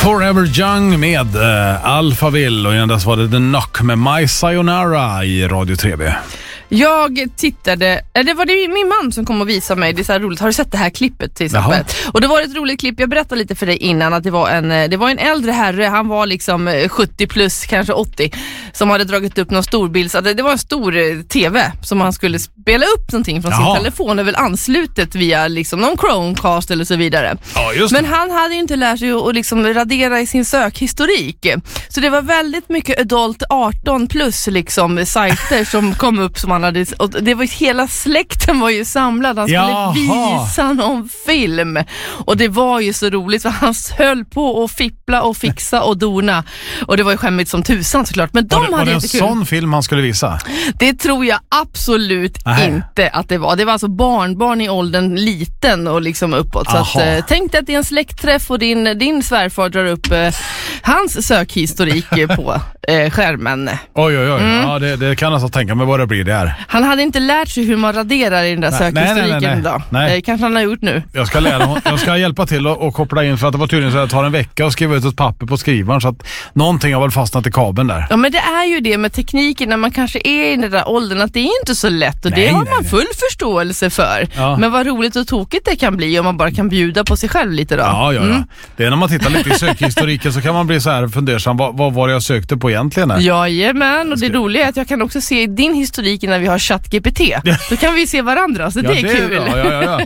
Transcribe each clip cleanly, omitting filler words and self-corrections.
Forever Young med Alphaville och innan dess var det The Knock med My Sayonara i Radio 3B. Jag tittade, det var min man som kom och visade mig, det är så här roligt, har du sett det här klippet till exempel? Jaha. Och det var ett roligt klipp, jag berättade lite för dig innan att det var en äldre herre, han var liksom 70 plus, kanske 80, som hade dragit upp någon storbild, så det var en stor tv som han skulle spela upp någonting från sin telefon, det väl anslutet via liksom någon Chromecast eller så vidare. Ja, just det. Men han hade ju inte lärt sig att liksom radera i sin sökhistorik, så det var väldigt mycket adult 18 plus liksom sajter som kom upp som han hade, och det var hela släkten var ju samlad, han skulle visa någon film och det var ju så roligt för han höll på att fippla och fixa och dona och det var ju skämmigt som tusan såklart, men var det en sån film han skulle visa? Det tror jag absolut inte att det var alltså barn i åldern liten och liksom uppåt, så att tänk dig att det är en släktträff och din svärfar drar upp hans sökhistorik på skärmen. Oj, ja, det kan alltså tänka mig vad det blir där. Han hade inte lärt sig hur man raderar i den där sökhistoriken idag. Kanske han har gjort nu. Jag ska hjälpa till och koppla in, för att det var tydligen så att det tar en vecka att skriva ut ett papper på skrivaren, så att någonting har väl fastnat i kabeln där. Ja, men det är ju det med tekniken när man kanske är i den där åldern, att det är inte så lätt och det har man full förståelse för. Ja. Men vad roligt och tokigt det kan bli om man bara kan bjuda på sig själv lite då. Ja. Det är när man tittar lite i sökhistoriken så kan man bli så här fundersam, vad var det jag sökte på egentligen? Jajamän, och det roliga är att jag kan också se din historik när vi har ChatGPT. Då kan vi se varandra, så det är kul. Ja.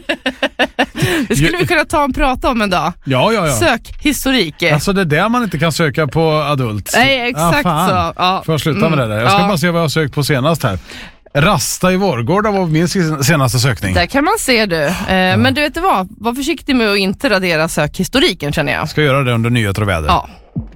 Det skulle vi kunna ta och prata om en dag. Ja. Sökhistorik. Alltså det är där man inte kan söka på adult. Nej, exakt så. Ja. Får jag sluta med det där? Jag ska bara se vad jag har sökt på senast här. Rasta i Vårgårda var min senaste sökning. Där kan man se du. Men du vet vad? Var försiktig med att inte radera sökhistoriken, känner jag. Ska göra det under nyheter och väder. Ja.